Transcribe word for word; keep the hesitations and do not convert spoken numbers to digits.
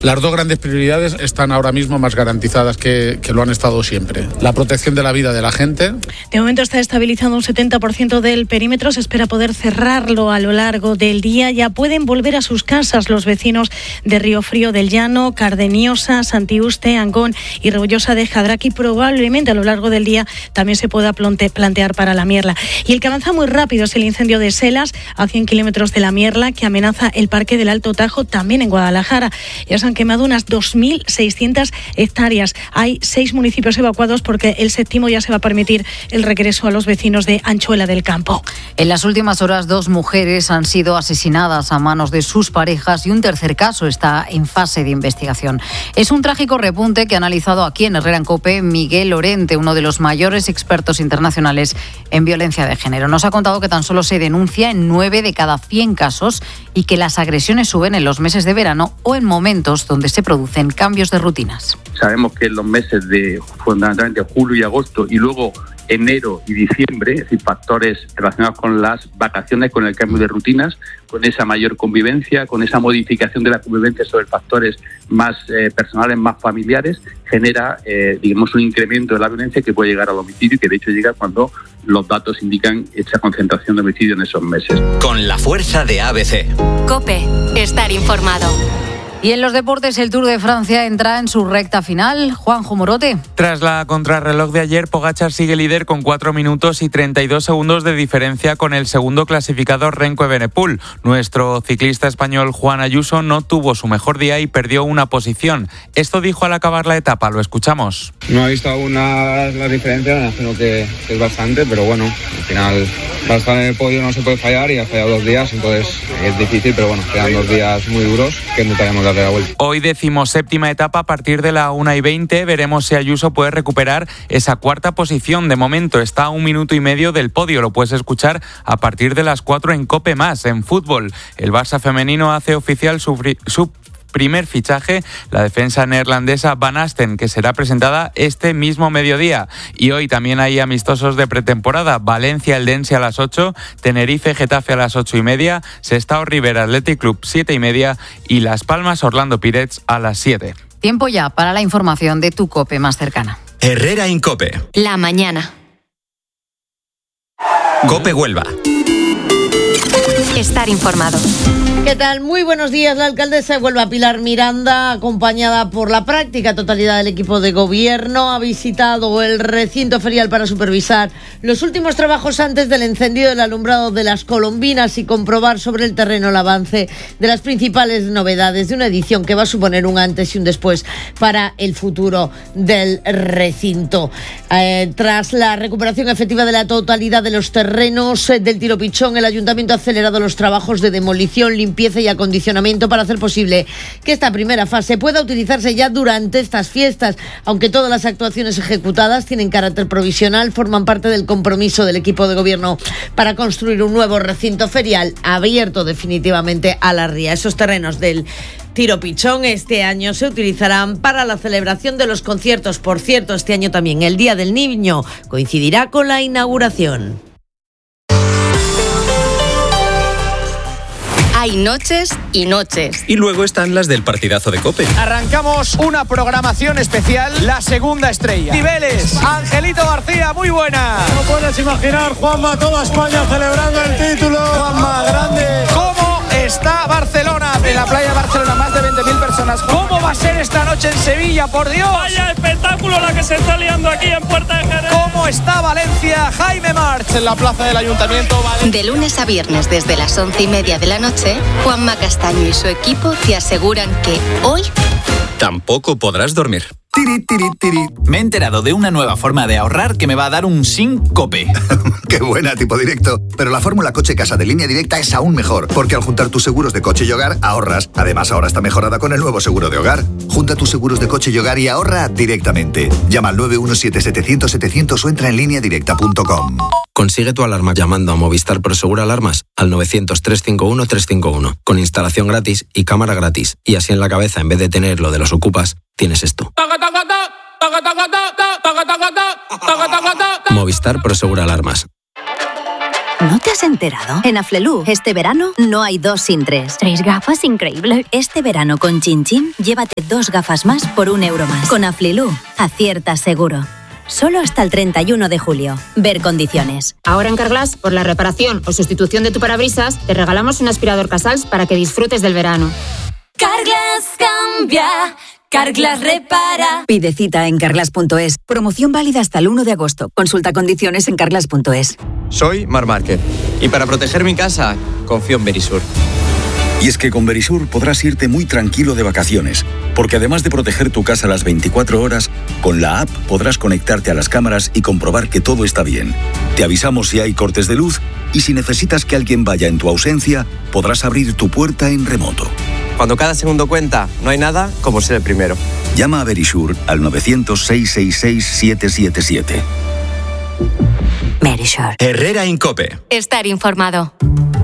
Las dos grandes prioridades están ahora mismo más garantizadas que, que lo han estado siempre. La protección de la vida de la gente. De momento está estabilizando un setenta por ciento del perímetro. Se espera poder cerrarlo a lo largo del día. Ya pueden volver a sus casas los vecinos de Río Frío del Llano, Cardeniosa, Santiuste, Angón y Rebollosa de Jadraque. Y probablemente a lo largo del día también se pueda plantear para la Mierla. Y el que avanza muy rápido es el incendio de Selas, a cien kilómetros de la Mierla, que amenaza el Parque del Alto Tajo, también en Guadalajara. Ya se han quemado unas dos mil seiscientas hectáreas. Hay seis municipios evacuados porque el séptimo ya se va a permitir el regreso a los vecinos de Anchuela del Campo. En las últimas horas, dos mujeres han sido asesinadas a manos de sus parejas y un tercer caso está en fase de investigación. Es un trágico repunte que ha analizado aquí en Herrera en COPE Miguel Lorente, uno de los mayores expertos internacionales en violencia de género. Nos ha contado que tan solo se denuncia en nueve de cada cien casos y que las agresiones suben en los meses de verano o en momentos donde se producen cambios de rutinas. Sabemos que en los meses de fundamentalmente julio y agosto y luego enero y diciembre, es decir, factores relacionados con las vacaciones, con el cambio de rutinas, con esa mayor convivencia, con esa modificación de la convivencia sobre factores más eh, personales, más familiares, genera, eh, digamos, un incremento de la violencia que puede llegar al homicidio y que de hecho llega cuando los datos indican esa concentración de homicidio en esos meses. Con la fuerza de A B C. COPE, estar informado. Y en los deportes, el Tour de Francia entra en su recta final. Juanjo Morote. Tras la contrarreloj de ayer, Pogačar sigue líder con cuatro minutos y treinta y dos segundos de diferencia con el segundo clasificado Remco Evenepoel. Nuestro ciclista español Juan Ayuso no tuvo su mejor día y perdió una posición. Esto dijo al acabar la etapa, lo escuchamos. No he visto aún las la diferencias, me imagino que, que es bastante, pero bueno, al final para estar en el podio no se puede fallar y ha fallado dos días, entonces es difícil, pero bueno, quedan dos días muy duros que intentaremos darle la vuelta. Hoy decimoséptima etapa a partir de la una y veinte, veremos si Ayuso puede recuperar esa cuarta posición. De momento está a un minuto y medio del podio, lo puedes escuchar a partir de las cuatro en COPE Más. En fútbol, el Barça femenino hace oficial su, su primer fichaje, la defensa neerlandesa Van Asten, que será presentada este mismo mediodía. Y hoy también hay amistosos de pretemporada. Valencia Eldense a las ocho, Tenerife Getafe a las ocho y media, Sestao River Athletic Club siete y media y Las Palmas Orlando Pirates a las siete. Tiempo ya para la información de tu COPE más cercana. Herrera en COPE. La mañana. COPE Huelva. Estar informado. ¿Qué tal? Muy buenos días. La alcaldesa de Huelva, Pilar Miranda, acompañada por la práctica totalidad del equipo de gobierno, ha visitado el recinto ferial para supervisar los últimos trabajos antes del encendido del alumbrado de las colombinas y comprobar sobre el terreno el avance de las principales novedades de una edición que va a suponer un antes y un después para el futuro del recinto. Eh, tras la recuperación efectiva de la totalidad de los terrenos eh, del Tiro Pichón, el ayuntamiento ha acelerado los trabajos de demolición, limpieza limpieza y acondicionamiento para hacer posible que esta primera fase pueda utilizarse ya durante estas fiestas. Aunque todas las actuaciones ejecutadas tienen carácter provisional, forman parte del compromiso del equipo de gobierno para construir un nuevo recinto ferial abierto definitivamente a la ría. Esos terrenos del Tiro Pichón este año se utilizarán para la celebración de los conciertos. Por cierto, este año también el Día del Niño coincidirá con la inauguración. Hay noches y noches. Y luego están las del partidazo de COPE. Arrancamos una programación especial, la segunda estrella. Niveles, Angelito García, muy buena. No puedes imaginar, Juanma, toda España celebrando el título. Juanma, grande. ¿Cómo está Barcelona? En la playa de Barcelona, más de veinte mil personas. ¿Cómo va a ser esta noche en Sevilla, por Dios? Vaya espectáculo la que se está liando aquí en Puerta de Jerez. ¿Cómo está Valencia? Jaime March en la plaza del Ayuntamiento. Vale. De lunes a viernes desde las once y media de la noche, Juanma Castaño y su equipo te aseguran que hoy tampoco podrás dormir. Tiri, tiri, tiri. Me he enterado de una nueva forma de ahorrar que me va a dar un síncope. ¡Qué buena, tipo directo! Pero la fórmula Coche Casa de Línea Directa es aún mejor, porque al juntar tus seguros de coche y hogar, ahorras. Además, ahora está mejorada con el nuevo seguro de hogar. Junta tus seguros de coche y hogar y ahorra directamente. Llama al nueve uno siete, setecientos, setecientos o entra en línea directa punto com. Consigue tu alarma llamando a Movistar Prosegur Alarmas al novecientos, trescientos cincuenta y uno, trescientos cincuenta y uno, con instalación gratis y cámara gratis. Y así en la cabeza, en vez de tener lo de los ocupas, tienes esto. Movistar Prosegur Alarmas. ¿No te has enterado? En Aflelu, este verano, no hay dos sin tres. Tres gafas, increíble. Este verano con Chin Chin, llévate dos gafas más por un euro más. Con Aflelu, acierta seguro. Solo hasta el treinta y uno de julio. Ver condiciones. Ahora en Carglass, por la reparación o sustitución de tu parabrisas, te regalamos un aspirador Casals para que disfrutes del verano. Carglass cambia. Carglass repara. Pide cita en carglass punto es. Promoción válida hasta el uno de agosto. Consulta condiciones en carglass punto es. Soy Mar Márquez y para proteger mi casa confío en Verisur. Y es que con Verisur podrás irte muy tranquilo de vacaciones, porque además de proteger tu casa las veinticuatro horas, con la app podrás conectarte a las cámaras y comprobar que todo está bien. Te avisamos si hay cortes de luz y si necesitas que alguien vaya en tu ausencia, podrás abrir tu puerta en remoto. Cuando cada segundo cuenta, no hay nada como ser el primero. Llama a Verisur al novecientos, seiscientos sesenta y seis, siete siete siete. Verisur. Herrera Incope. Estar informado.